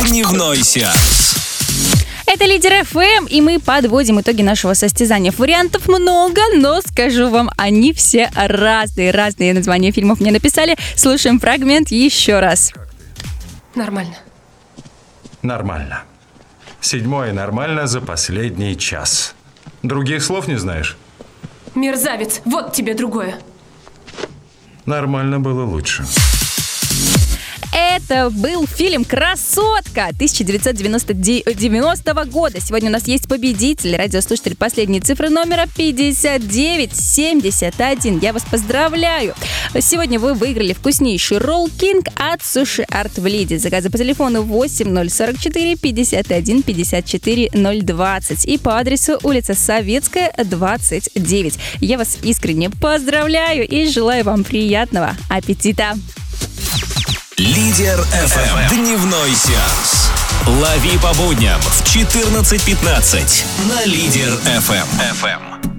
Дневной сеанс. Это Лидер ФМ, и мы подводим итоги нашего состязания. Вариантов много, но скажу вам, они все разные. Разные названия фильмов мне написали. Слушаем фрагмент еще раз. Нормально. Нормально. 7-е нормально за последний час. Других слов не знаешь? Мерзавец, вот тебе другое. Нормально было лучше. Это был фильм «Красотка» 1990 года. Сегодня у нас есть победитель, радиослушатель последней цифры номера 5971. Я вас поздравляю. Сегодня вы выиграли вкуснейший ролл «Кинг» от Суши Арт в Лиде. Заказы по телефону 8044 51 54 020 и по адресу улица Советская, 29. Я вас искренне поздравляю и желаю вам приятного аппетита. Лидер ФМ. Дневной сеанс. Лови по будням в 14:15 на Лидер ФМ.